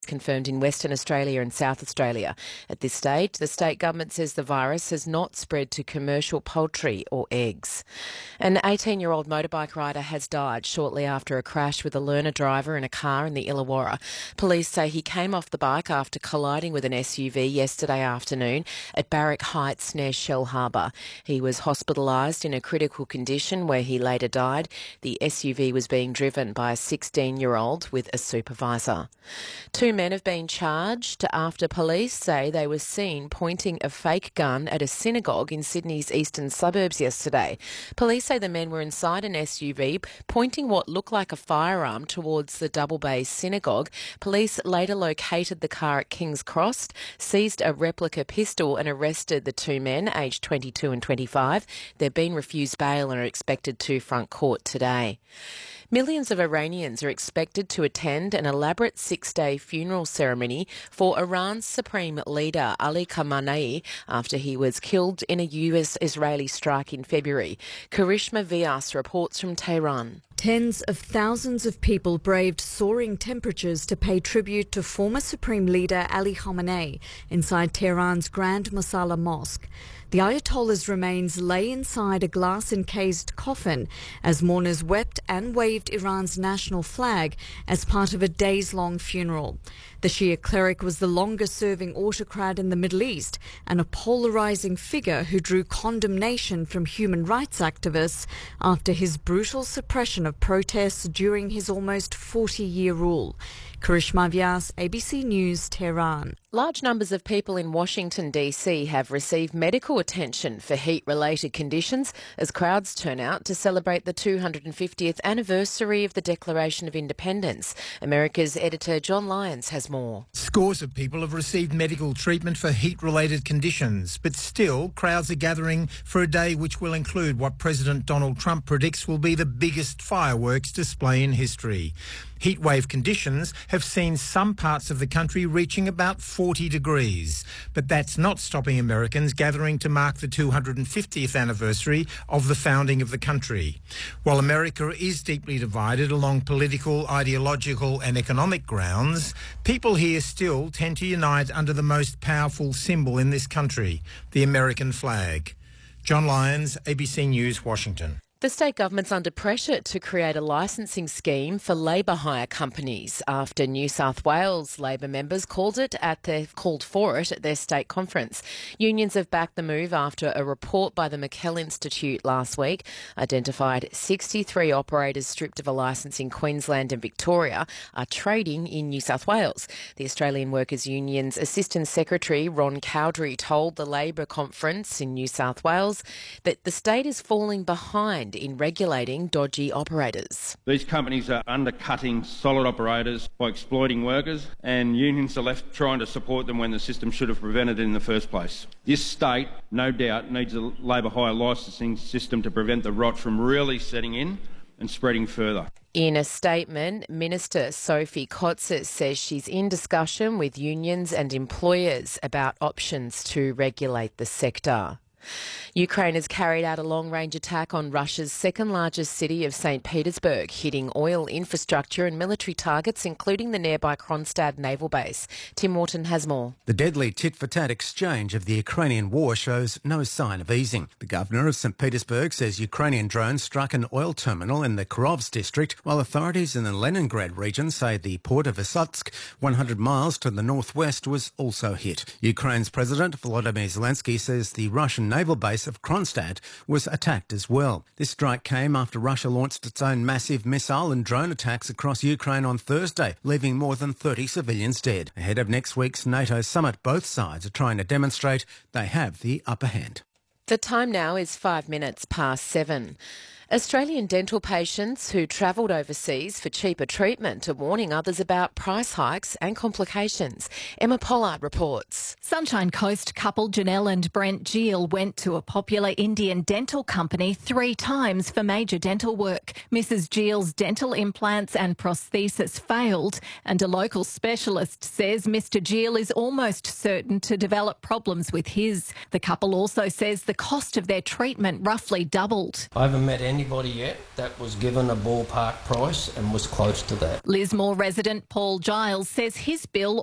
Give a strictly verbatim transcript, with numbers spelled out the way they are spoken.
confirmed in Western Australia and South Australia. At this stage, the state government says the virus has not spread to commercial poultry or eggs. An eighteen-year-old motorbike rider has died shortly after a crash with a learner driver in a car in the Illawarra. Police say he came off the bike after colliding with an S U V yesterday afternoon at Barrack Heights near Shellharbour. He was hospitalised in a critical condition where he later died. The S U V was being driven by a sixteen-year-old with a supervisor. Two men have been charged after police say they were seen pointing a fake gun at a synagogue in Sydney's eastern suburbs yesterday. Police say the men were inside an S U V pointing what looked like a firearm towards the Double Bay synagogue. Police later located the car at King's Cross, seized a replica pistol and arrested the two men, aged twenty-two and twenty-five. They've been refused bail and are expected to front court today. Millions of Iranians are expected to attend an elaborate six-day funeral ceremony for Iran's supreme leader Ali Khamenei after he was killed in a U S-Israeli strike in February. Karishma Vyas reports from Tehran. Tens of thousands of people braved soaring temperatures to pay tribute to former Supreme Leader Ali Khamenei inside Tehran's Grand Mosalla Mosque. The Ayatollah's remains lay inside a glass-encased coffin as mourners wept and waved Iran's national flag as part of a days-long funeral. The Shia cleric was the longest-serving autocrat in the Middle East and a polarising figure who drew condemnation from human rights activists after his brutal suppression of protests during his almost forty-year rule. Karishma Vyas, A B C News, Tehran. Large numbers of people in Washington, D C have received medical attention for heat-related conditions as crowds turn out to celebrate the two hundred fiftieth anniversary of the Declaration of Independence. America's editor John Lyons has more. Scores of people have received medical treatment for heat-related conditions, but still crowds are gathering for a day which will include what President Donald Trump predicts will be the biggest fireworks display in history. Heatwave conditions have seen some parts of the country reaching about forty degrees, but that's not stopping Americans gathering to mark the two hundred fiftieth anniversary of the founding of the country. While America is deeply divided along political, ideological and economic grounds, people here still tend to unite under the most powerful symbol in this country, the American flag. John Lyons, A B C News, Washington. The state government's under pressure to create a licensing scheme for labour hire companies after New South Wales Labor members called it at their, called for it at their state conference. Unions have backed the move after a report by the McKell Institute last week identified sixty-three operators stripped of a licence in Queensland and Victoria are trading in New South Wales. The Australian Workers Union's Assistant Secretary Ron Cowdery told the Labor conference in New South Wales that the state is falling behind in regulating dodgy operators. These companies are undercutting solid operators by exploiting workers, and unions are left trying to support them when the system should have prevented it in the first place. This state, no doubt, needs a labour hire licensing system to prevent the rot from really setting in and spreading further. In a statement, Minister Sophie Kotsis says she's in discussion with unions and employers about options to regulate the sector. Ukraine has carried out a long-range attack on Russia's second-largest city of Saint Petersburg, hitting oil infrastructure and military targets, including the nearby Kronstadt naval base. Tim Morton has more. The deadly tit-for-tat exchange of the Ukrainian war shows no sign of easing. The governor of Saint Petersburg says Ukrainian drones struck an oil terminal in the Kirovsk district, while authorities in the Leningrad region say the port of Isotsk, one hundred miles to the northwest, was also hit. Ukraine's President Volodymyr Zelensky says the Russian naval base of Kronstadt was attacked as well. This strike came after Russia launched its own massive missile and drone attacks across Ukraine on Thursday, leaving more than thirty civilians dead. Ahead of next week's NATO summit, both sides are trying to demonstrate they have the upper hand. The time now is five minutes past seven. Australian dental patients who travelled overseas for cheaper treatment are warning others about price hikes and complications. Emma Pollard reports. Sunshine Coast couple Janelle and Brent Gill went to a popular Indian dental company three times for major dental work. Missus Gill's dental implants and prosthesis failed, and a local specialist says Mister Gill is almost certain to develop problems with his. The couple also says the cost of their treatment roughly doubled. I haven't met any anybody yet that was given a ballpark price and was close to that. Lismore resident Paul Giles says his bill